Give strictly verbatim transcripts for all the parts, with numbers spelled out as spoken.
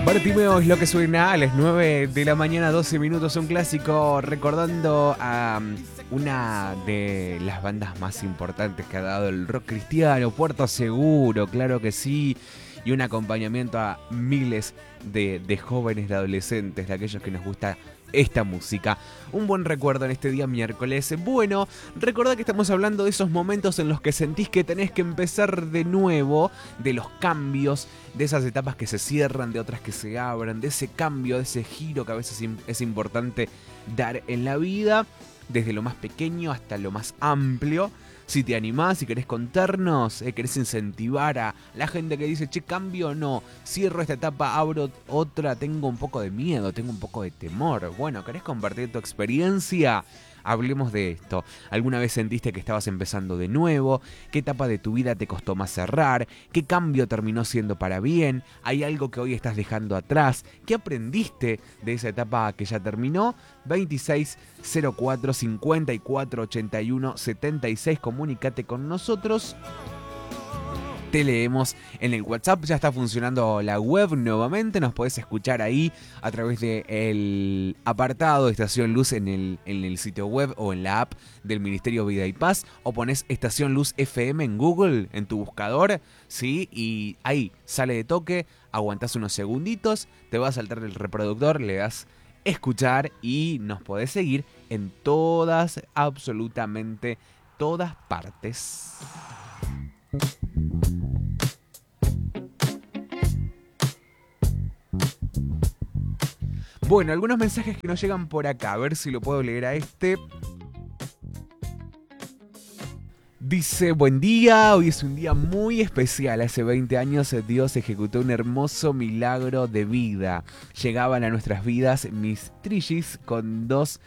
Bartimeo es lo que suena a las nueve de la mañana, doce minutos, un clásico recordando a una de las bandas más importantes que ha dado el rock cristiano, Puerto Seguro, claro que sí, y un acompañamiento a miles de, de jóvenes, de adolescentes, de aquellos que nos gusta esta música. Un buen recuerdo en este día miércoles. Bueno, recordá que estamos hablando de esos momentos en los que sentís que tenés que empezar de nuevo, de los cambios, de esas etapas que se cierran, de otras que se abran, de ese cambio, de ese giro que a veces es importante dar en la vida, desde lo más pequeño hasta lo más amplio. Si te animás, si querés contarnos, eh, querés incentivar a la gente que dice, che, cambio o no, cierro esta etapa, abro otra, tengo un poco de miedo, tengo un poco de temor. Bueno, ¿querés compartir tu experiencia? Hablemos de esto. ¿Alguna vez sentiste que estabas empezando de nuevo? ¿Qué etapa de tu vida te costó más cerrar? ¿Qué cambio terminó siendo para bien? ¿Hay algo que hoy estás dejando atrás? ¿Qué aprendiste de esa etapa que ya terminó? veintiséis cero cuatro cincuenta y cuatro ochenta y uno setenta y seis. Comunícate con nosotros. Te leemos en el WhatsApp. Ya está funcionando la web nuevamente. Nos podés escuchar ahí a través del apartado de Estación Luz en el, en el sitio web o en la app del Ministerio Vida y Paz. O ponés Estación Luz F M en Google, en tu buscador, ¿sí? Y ahí sale de toque. Aguantás unos segunditos. Te va a saltar el reproductor. Le das escuchar y nos podés seguir en todas, absolutamente todas partes. Bueno, algunos mensajes que nos llegan por acá, a ver si lo puedo leer a este. Dice, buen día, hoy es un día muy especial. Hace veinte años Dios ejecutó un hermoso milagro de vida. Llegaban a nuestras vidas mis trillis con dos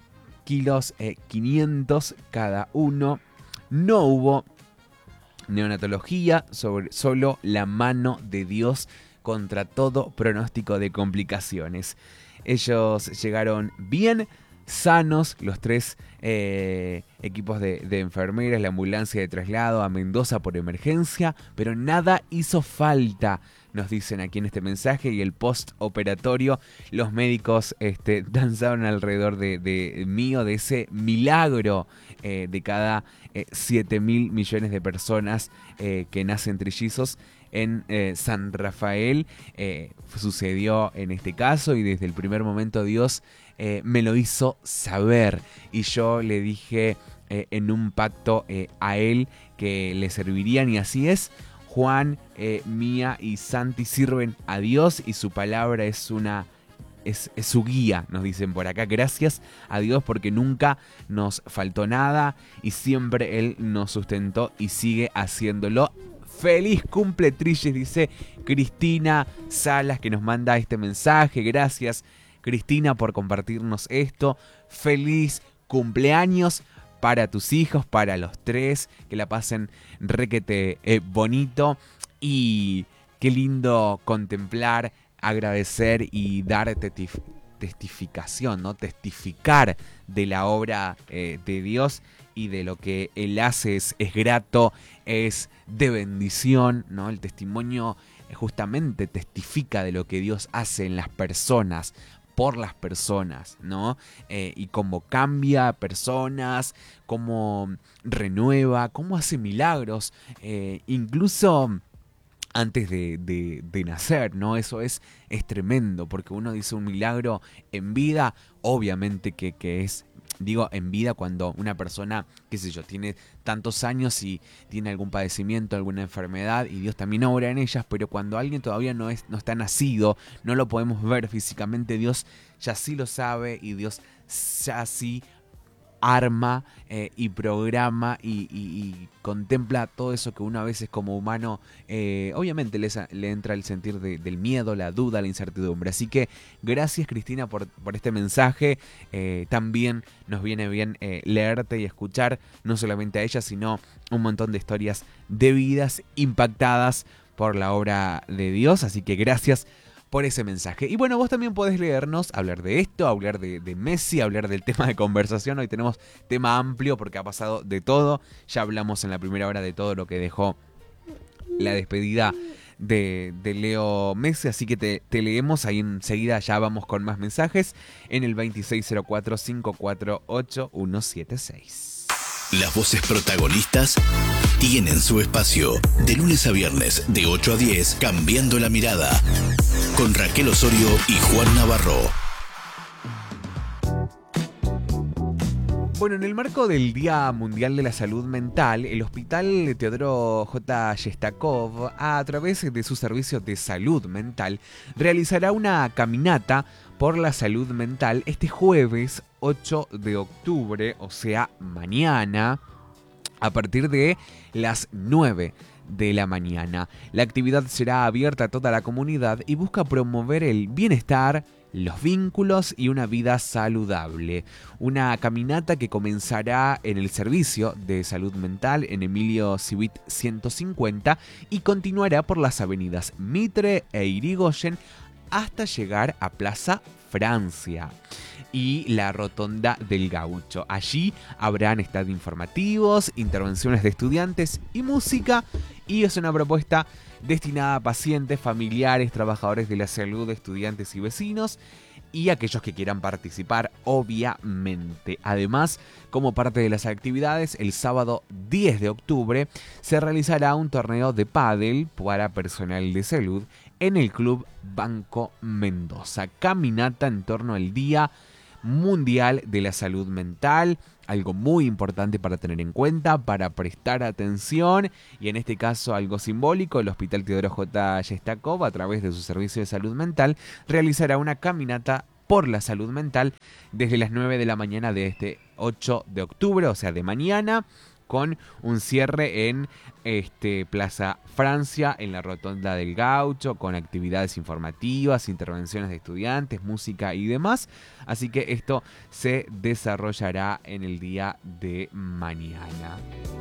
kilos eh, quinientos cada uno. No hubo neonatología, sobre, solo la mano de Dios contra todo pronóstico de complicaciones. Ellos llegaron bien sanos, los tres eh, equipos de, de enfermeras, la ambulancia de traslado a Mendoza por emergencia, pero nada hizo falta, nos dicen aquí en este mensaje, y el postoperatorio, los médicos este, danzaron alrededor de, de mío, de ese milagro eh, de cada eh, siete mil millones de personas eh, que nacen trillizos. En eh, San Rafael eh, sucedió en este caso y desde el primer momento Dios eh, me lo hizo saber y yo le dije eh, en un pacto eh, a él que le servirían y así es. Juan, eh, Mía y Santi sirven a Dios y su palabra es una Es, es su guía, nos dicen por acá. Gracias a Dios porque nunca nos faltó nada y siempre Él nos sustentó y sigue haciéndolo. Feliz cumple Trillis, dice Cristina Salas, que nos manda este mensaje. Gracias, Cristina, por compartirnos esto. Feliz cumpleaños para tus hijos, para los tres. Que la pasen requete eh, bonito. Y qué lindo contemplar, agradecer y dar testif- testificación, ¿no? Testificar de la obra eh, de Dios y de lo que Él hace. Es, es grato, es de bendición, ¿no? El testimonio justamente testifica de lo que Dios hace en las personas, por las personas, ¿no? Eh, y cómo cambia personas, cómo renueva, cómo hace milagros, eh, incluso antes de, de, de nacer, ¿no? Eso es, es tremendo, porque uno dice un milagro en vida, obviamente que, que es, digo, en vida cuando una persona, qué sé yo, tiene tantos años y tiene algún padecimiento, alguna enfermedad, y Dios también obra en ellas, pero cuando alguien todavía no, es, no está nacido, no lo podemos ver físicamente, Dios ya sí lo sabe y Dios ya sí arma eh, y programa y, y, y contempla todo eso que uno a veces como humano eh, obviamente le, le entra el sentir de, del miedo, la duda, la incertidumbre. Así que gracias, Cristina, por, por este mensaje. Eh, también nos viene bien eh, leerte y escuchar no solamente a ella, sino un montón de historias de vidas impactadas por la obra de Dios. Así que gracias por ese mensaje. Y bueno, vos también podés leernos, hablar de esto, hablar de, de Messi, hablar del tema de conversación. Hoy tenemos tema amplio porque ha pasado de todo. Ya hablamos en la primera hora de todo lo que dejó la despedida de, de Leo Messi, así que te, te leemos ahí enseguida, ya vamos con más mensajes en el veintiséis cero cuatro, cinco cuatro ocho, uno siete seis. Las voces protagonistas tienen su espacio. De lunes a viernes, de ocho a diez, Cambiando la Mirada. Con Raquel Osorio y Juan Navarro. Bueno, en el marco del Día Mundial de la Salud Mental, el Hospital Teodoro J. Shestakov, a través de su servicio de salud mental, realizará una caminata por la salud mental este jueves ocho de octubre, o sea, mañana, a partir de las nueve de la mañana. La actividad será abierta a toda la comunidad y busca promover el bienestar, los vínculos y una vida saludable. Una caminata que comenzará en el servicio de salud mental en Emilio Civit ciento cincuenta y continuará por las avenidas Mitre e Irigoyen hasta llegar a Plaza Francia y la Rotonda del Gaucho. Allí habrán stand informativos, intervenciones de estudiantes y música, y es una propuesta destinada a pacientes, familiares, trabajadores de la salud, estudiantes y vecinos, y aquellos que quieran participar, obviamente. Además, como parte de las actividades, el sábado diez de octubre se realizará un torneo de pádel para personal de salud en el Club Banco Mendoza. Caminata en torno al Día Mundial de la Salud Mental, algo muy importante para tener en cuenta, para prestar atención, y en este caso algo simbólico. El Hospital Teodoro J. Shestakov, a través de su servicio de salud mental, realizará una caminata por la salud mental desde las nueve de la mañana de este ocho de octubre, o sea, de mañana, con un cierre en este, Plaza Francia, en la Rotonda del Gaucho, con actividades informativas, intervenciones de estudiantes, música y demás. Así que esto se desarrollará en el día de mañana.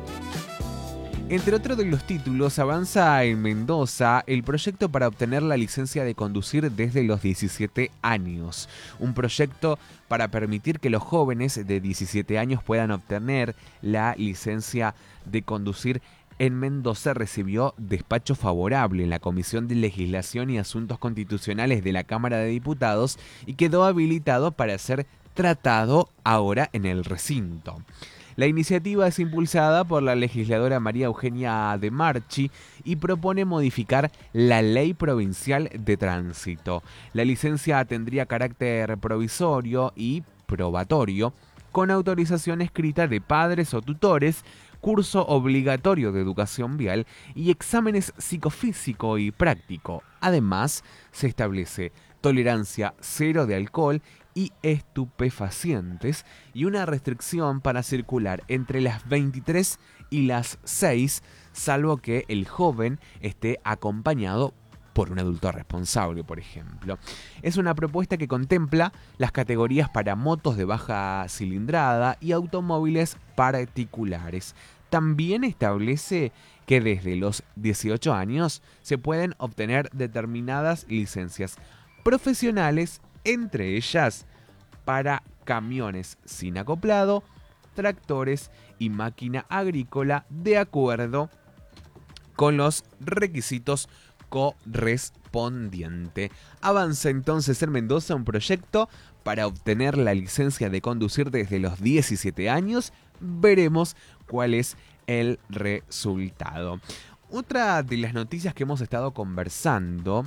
Entre otros de los títulos, avanza en Mendoza el proyecto para obtener la licencia de conducir desde los diecisiete años. Un proyecto para permitir que los jóvenes de diecisiete años puedan obtener la licencia de conducir en Mendoza recibió despacho favorable en la Comisión de Legislación y Asuntos Constitucionales de la Cámara de Diputados y quedó habilitado para ser tratado ahora en el recinto. La iniciativa es impulsada por la legisladora María Eugenia De Marchi y propone modificar la Ley Provincial de Tránsito. La licencia tendría carácter provisorio y probatorio, con autorización escrita de padres o tutores, curso obligatorio de educación vial y exámenes psicofísico y práctico. Además, se establece tolerancia cero de alcohol y estupefacientes y una restricción para circular entre las veintitrés y las seis, salvo que el joven esté acompañado por un adulto responsable, por ejemplo. Es una propuesta que contempla las categorías para motos de baja cilindrada y automóviles particulares. También establece que desde los dieciocho años se pueden obtener determinadas licencias profesionales, entre ellas para camiones sin acoplado, tractores y máquina agrícola, de acuerdo con los requisitos correspondientes. Avanza entonces en Mendoza un proyecto para obtener la licencia de conducir desde los diecisiete años. Veremos cuál es el resultado. Otra de las noticias que hemos estado conversando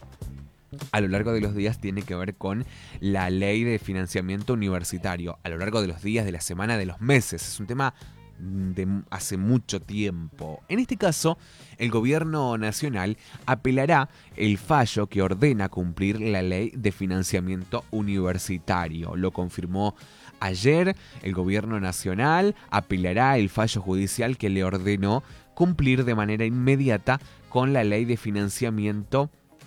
a lo largo de los días tiene que ver con la ley de financiamiento universitario. A lo largo de los días, de la semana, de los meses. Es un tema de hace mucho tiempo. En este caso, el gobierno nacional apelará el fallo que ordena cumplir la ley de financiamiento universitario. Lo confirmó ayer. El gobierno nacional apelará el fallo judicial que le ordenó cumplir de manera inmediata con la ley de financiamiento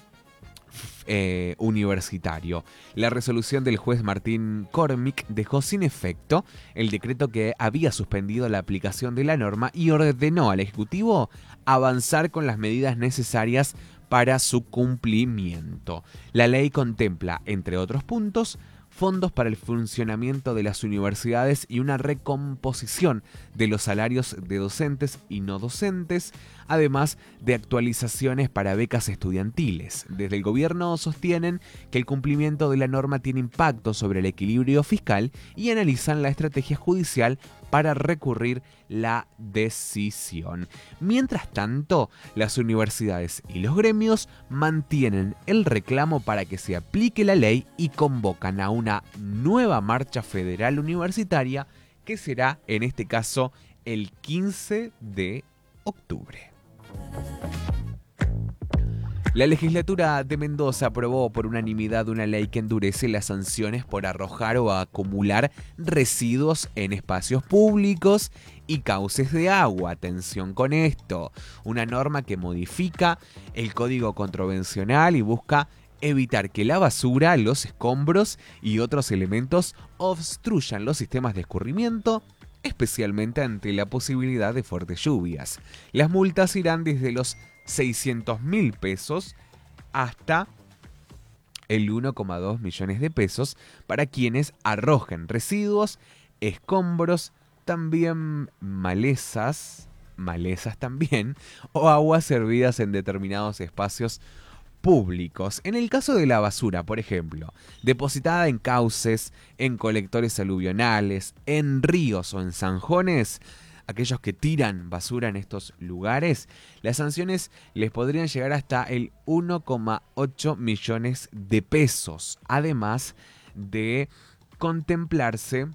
Eh, universitario. La resolución del juez Martín Cormick dejó sin efecto el decreto que había suspendido la aplicación de la norma y ordenó al Ejecutivo avanzar con las medidas necesarias para su cumplimiento. La ley contempla, entre otros puntos, fondos para el funcionamiento de las universidades y una recomposición de los salarios de docentes y no docentes, además de actualizaciones para becas estudiantiles. Desde el gobierno sostienen que el cumplimiento de la norma tiene impacto sobre el equilibrio fiscal y analizan la estrategia judicial para recurrir la decisión. Mientras tanto, las universidades y los gremios mantienen el reclamo para que se aplique la ley y convocan a una nueva marcha federal universitaria que será, en este caso, el quince de octubre. La legislatura de Mendoza aprobó por unanimidad una ley que endurece las sanciones por arrojar o acumular residuos en espacios públicos y cauces de agua. Atención con esto. Una norma que modifica el Código Contravencional y busca evitar que la basura, los escombros y otros elementos obstruyan los sistemas de escurrimiento, especialmente ante la posibilidad de fuertes lluvias. Las multas irán desde los seiscientos mil pesos hasta el uno coma dos millones de pesos para quienes arrojen residuos, escombros, también malezas, malezas también, o aguas servidas en determinados espacios públicos. En el caso de la basura, por ejemplo, depositada en cauces, en colectores aluvionales, en ríos o en zanjones, aquellos que tiran basura en estos lugares, las sanciones les podrían llegar hasta el uno coma ocho millones de pesos, además de contemplarse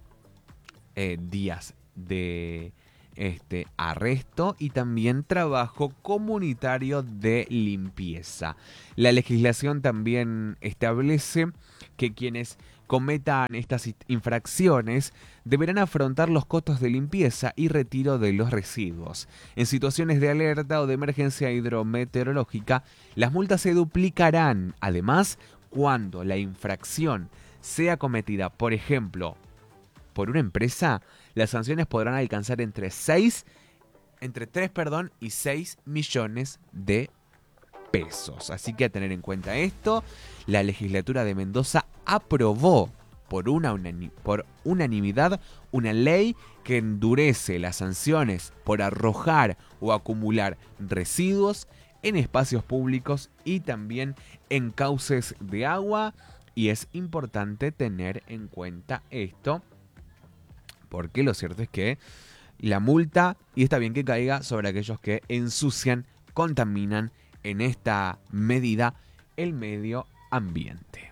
eh, días de este arresto y también trabajo comunitario de limpieza. La legislación también establece que quienes cometan estas infracciones deberán afrontar los costos de limpieza y retiro de los residuos. En situaciones de alerta o de emergencia hidrometeorológica, las multas se duplicarán. Además, cuando la infracción sea cometida, por ejemplo, por una empresa, las sanciones podrán alcanzar entre seis, entre tres, perdón, y seis millones de pesos. Así que a tener en cuenta esto, la legislatura de Mendoza aprobó por, una unani- por unanimidad una ley que endurece las sanciones por arrojar o acumular residuos en espacios públicos y también en cauces de agua. Y es importante tener en cuenta esto, porque lo cierto es que la multa, y está bien que caiga sobre aquellos que ensucian, contaminan en esta medida el medio ambiente.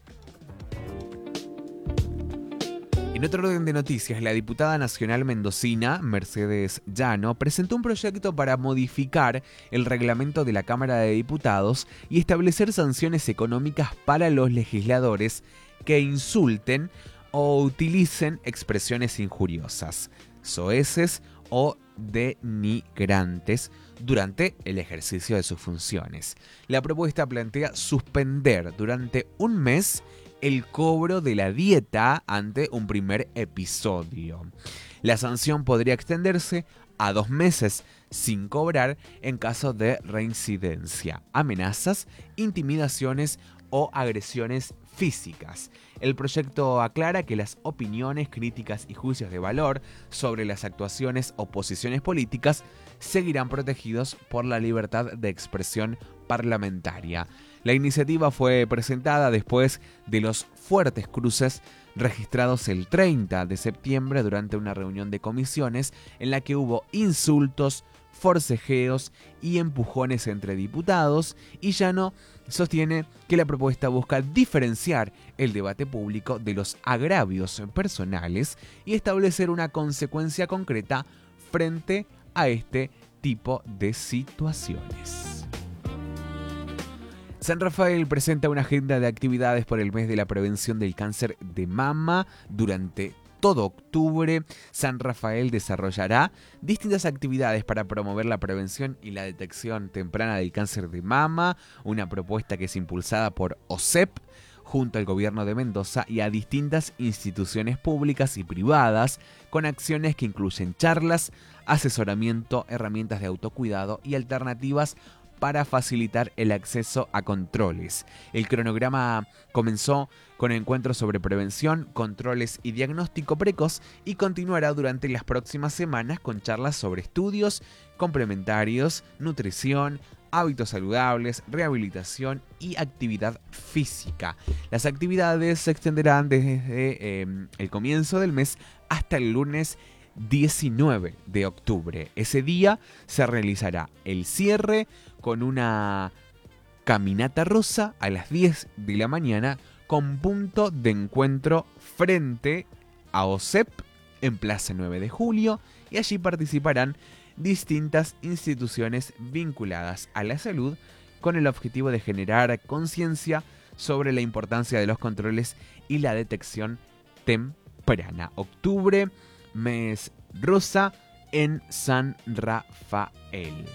En otro orden de noticias, la diputada nacional mendocina, Mercedes Llano, presentó un proyecto para modificar el reglamento de la Cámara de Diputados y establecer sanciones económicas para los legisladores que insulten o utilicen expresiones injuriosas, soeces o denigrantes durante el ejercicio de sus funciones. La propuesta plantea suspender durante un mes el cobro de la dieta ante un primer episodio. La sanción podría extenderse a dos meses sin cobrar en caso de reincidencia, amenazas, intimidaciones o agresiones físicas. El proyecto aclara que las opiniones, críticas y juicios de valor sobre las actuaciones o posiciones políticas seguirán protegidos por la libertad de expresión parlamentaria. La iniciativa fue presentada después de los fuertes cruces registrados el treinta de septiembre durante una reunión de comisiones en la que hubo insultos, forcejeos y empujones entre diputados, y Llano sostiene que la propuesta busca diferenciar el debate público de los agravios personales y establecer una consecuencia concreta frente a este tipo de situaciones. San Rafael presenta una agenda de actividades por el mes de la prevención del cáncer de mama. Durante todo octubre, San Rafael desarrollará distintas actividades para promover la prevención y la detección temprana del cáncer de mama, una propuesta que es impulsada por O S E P junto al gobierno de Mendoza y a distintas instituciones públicas y privadas, con acciones que incluyen charlas, asesoramiento, herramientas de autocuidado y alternativas para facilitar el acceso a controles. El cronograma comenzó con encuentros sobre prevención, controles y diagnóstico precoz y continuará durante las próximas semanas con charlas sobre estudios complementarios, nutrición, hábitos saludables, rehabilitación y actividad física. Las actividades se extenderán desde eh, el comienzo del mes hasta el lunes diecinueve de octubre. Ese día se realizará el cierre con una caminata rosa a las diez de la mañana con punto de encuentro frente a O S E P en Plaza nueve de julio, y allí participarán distintas instituciones vinculadas a la salud con el objetivo de generar conciencia sobre la importancia de los controles y la detección temprana. Octubre, mes rosa en San Rafael.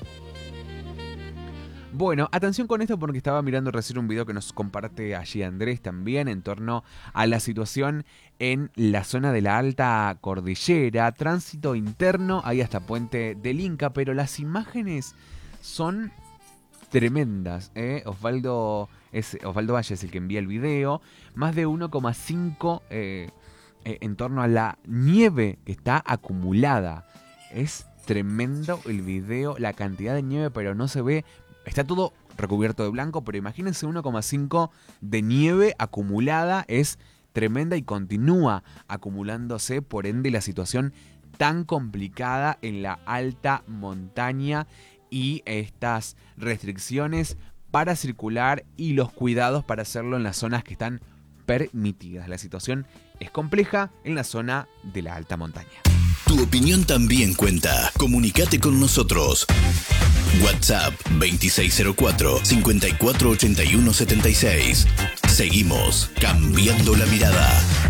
Bueno, atención con esto porque estaba mirando recién un video que nos comparte allí Andrés también en torno a la situación en la zona de la Alta Cordillera, tránsito interno, ahí hasta Puente del Inca, pero las imágenes son tremendas, ¿eh? Osvaldo, es, Osvaldo Valle es el que envía el video, más de uno coma cinco eh, eh, en torno a la nieve que está acumulada. Es tremendo el video, la cantidad de nieve, pero no se ve. Está todo recubierto de blanco, pero imagínense uno coma cinco de nieve acumulada, es tremenda y continúa acumulándose, por ende la situación tan complicada en la alta montaña y estas restricciones para circular y los cuidados para hacerlo en las zonas que están permitidas. La situación es compleja en la zona de la alta montaña. Tu opinión también cuenta. Comunicate con nosotros. WhatsApp veintiséis cero cuatro, cincuenta y cuatro ochenta y uno setenta y seis. Seguimos cambiando la mirada.